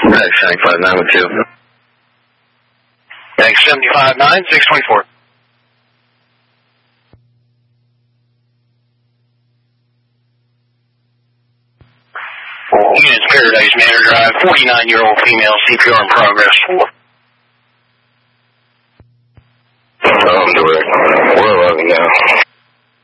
X75912. X759, 624. Units Paradise Manor Drive, 49-year-old female, CPR in progress.